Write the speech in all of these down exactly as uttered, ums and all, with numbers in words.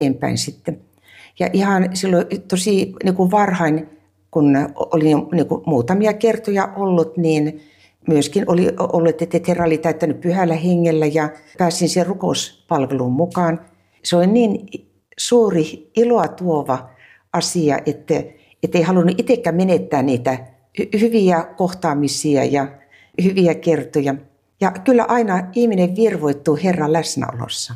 eteenpäin sitten. Ja ihan silloin tosi niin kuin varhain, kun oli niin kuin muutamia kertoja ollut, niin myöskin oli ollut, että Herra oli täyttänyt pyhällä hengellä ja pääsin siihen rukouspalveluun mukaan. Se oli niin suuri iloa tuova asia, että, että ei halunnut itsekään menettää niitä hyviä kohtaamisia ja hyviä kertoja. Ja kyllä aina ihminen virvoittuu Herran läsnäolossa.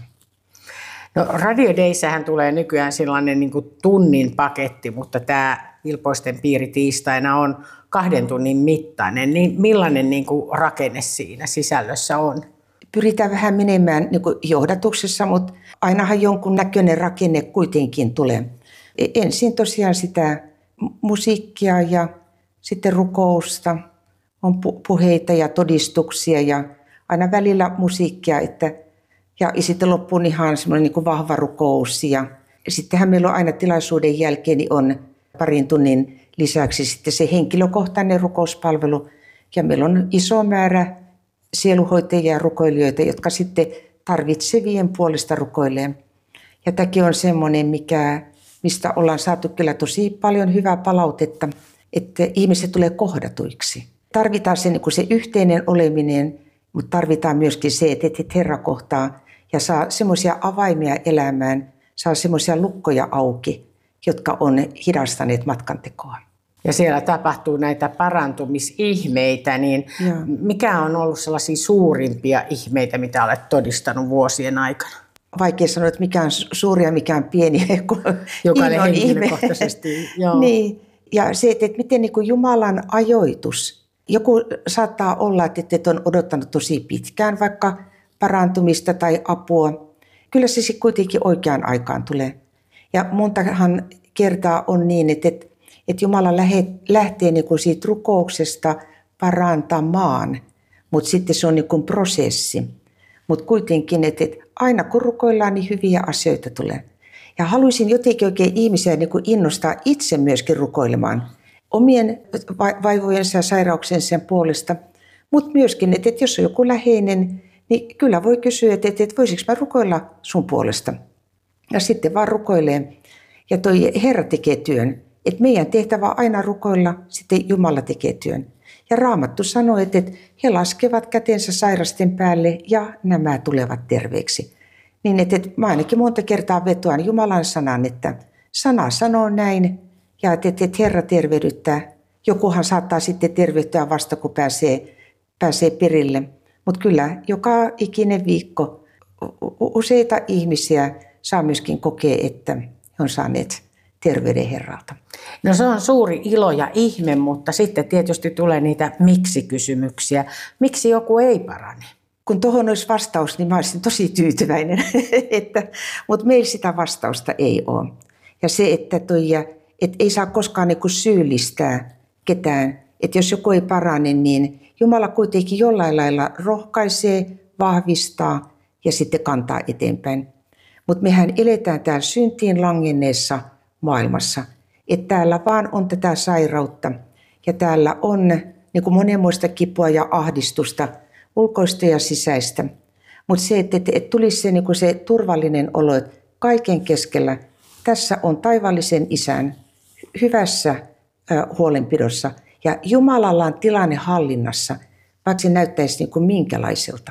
No Radio Dayssähän tulee nykyään sellainen niin kuin tunnin paketti, mutta tämä Ilpoisten piiri tiistaina on kahden tunnin mittainen. Niin millainen niin kuin rakenne siinä sisällössä on? Pyritään vähän menemään niin kuin johdatuksessa, mutta ainahan jonkun näköinen rakenne kuitenkin tulee. Ensin tosiaan sitä musiikkia ja sitten rukousta, on puheita ja todistuksia ja aina välillä musiikkia, että ja sitten loppuun ihan semmoinen niin kuin vahva rukous. Ja sittenhän meillä on aina tilaisuuden jälkeen niin on parin tunnin lisäksi sitten se henkilökohtainen rukouspalvelu. Ja meillä on iso määrä sieluhoitajia ja rukoilijoita, jotka sitten tarvitsevien puolesta rukoilee. Ja tämäkin on semmoinen, mikä, mistä ollaan saatu kyllä tosi paljon hyvää palautetta, että ihmiset tulee kohdatuiksi. Tarvitaan se, niin kuin se yhteinen oleminen, mutta tarvitaan myöskin se, että Herra kohtaa ja saa semmoisia avaimia elämään, saa semmoisia lukkoja auki, jotka on hidastaneet matkantekoa. Ja siellä tapahtuu näitä parantumisihmeitä, niin Joo. mikä on ollut sellaisia suurimpia ihmeitä, mitä olet todistanut vuosien aikana? Vaikea sanoa, että mikä on suuri ja mikä on pieni. Jokainen henkilökohtaisesti. Joo. Niin. Ja se, että miten niin kuin Jumalan ajoitus. Joku saattaa olla, että on odottanut tosi pitkään vaikka parantumista tai apua. Kyllä se sitten kuitenkin oikeaan aikaan tulee. Ja montahan kertaa on niin, että, että Jumala lähtee niin kuin siitä rukouksesta parantamaan, mutta sitten se on niin kuin prosessi. Mutta kuitenkin, että, että aina kun rukoillaan, niin hyviä asioita tulee. Ja haluaisin jotenkin oikein ihmisiä niin kuin innostaa itse myöskin rukoilemaan omien vaivojensa ja sairauksensa puolesta, mutta myöskin, että, että jos on joku läheinen, niin kyllä voi kysyä, että, että, että voisiko mä rukoilla sun puolesta. Ja sitten vaan rukoilee. Ja toi Herra tekee työn. Että meidän tehtävä on aina rukoilla, sitten Jumala tekee työn. Ja Raamattu sanoo, että, että he laskevat kätensä sairasten päälle ja nämä tulevat terveeksi. Niin, että, että mä ainakin monta kertaa vetoan Jumalan sanan, että sana sanoo näin ja että, että Herra tervehdyttää. Jokuhan saattaa sitten tervehtyä vasta, kun pääsee, pääsee perille. Mutta kyllä joka ikinen viikko useita ihmisiä saa myöskin kokea, että he on saaneet terveyden Herralta. No se on suuri ilo ja ihme, mutta sitten tietysti tulee niitä miksi-kysymyksiä. Miksi joku ei parane? Kun tuohon olisi vastaus, niin mä olisin tosi tyytyväinen, että, mutta meillä sitä vastausta ei ole. Ja se, että, toi, että ei saa koskaan niin kuin syyllistää ketään, että jos joku ei parane, niin Jumala kuitenkin jollain lailla rohkaisee, vahvistaa ja sitten kantaa eteenpäin. Mutta mehän eletään täällä syntiin langenneessa maailmassa, että täällä vaan on tätä sairautta ja täällä on niin kuin monenmoista kipua ja ahdistusta, ulkoista ja sisäistä. Mutta se, että, että, että tulisi se, niin kuin se turvallinen olo, että kaiken keskellä tässä on taivaallisen Isän hyvässä äh, huolenpidossa ja Jumalalla on tilanne hallinnassa, vaikka se näyttäisi niin kuin minkälaiselta.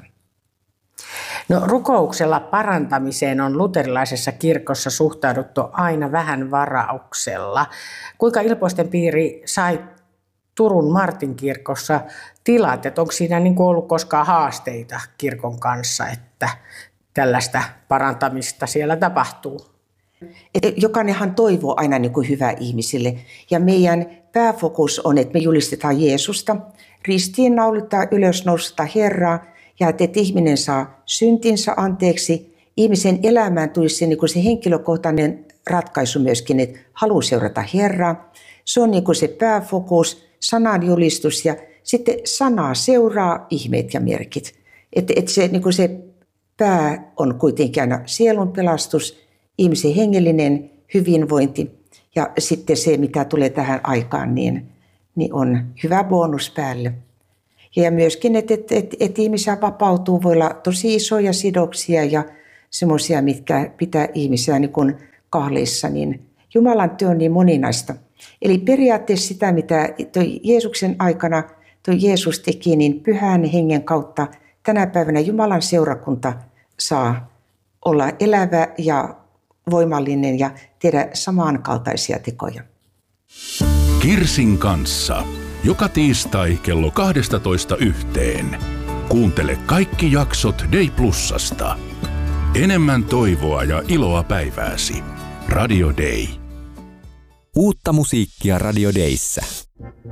No, rukouksella parantamiseen on luterilaisessa kirkossa suhtauduttu aina vähän varauksella. Kuinka Ilpoisten piiri sai Turun Martin kirkossa tilat? Et onko siinä niin kuin ollut koskaan haasteita kirkon kanssa, että tällaista parantamista siellä tapahtuu? Et jokainenhan toivoo aina niin kuin hyvää ihmisille. Ja meidän pääfokus on, että me julistetaan Jeesusta, ristiinnaulittaa ylösnousta Herraa, ja että ihminen saa syntinsä anteeksi. Ihmisen elämään tulisi se, niin kuin se henkilökohtainen ratkaisu myöskin, että haluaa seurata Herraa. Se on niin kuin se pääfokus, sananjulistus ja sitten sanaa seuraa ihmeet ja merkit. Että et se, niin kuin se pää on kuitenkin aina sielun pelastus, ihmisen hengellinen hyvinvointi ja sitten se, mitä tulee tähän aikaan, niin, niin on hyvä bonus päälle. Ja myöskin, että, että, että, että ihmisiä vapautuu, voi olla tosi isoja sidoksia ja semmoisia, mitkä pitää ihmisiä niin kuin kahleissa, niin Jumalan työ on niin moninaista. Eli periaatteessa sitä, mitä toi Jeesuksen aikana toi Jeesus teki, niin pyhän hengen kautta tänä päivänä Jumalan seurakunta saa olla elävä ja voimallinen ja tehdä samankaltaisia tekoja. Kirsin kanssa. Joka tiistai kello kaksitoista yhteen. Kuuntele kaikki jaksot Day Plusasta. Enemmän toivoa ja iloa päivääsi. Radio Day. Uutta musiikkia Radio Dayssä.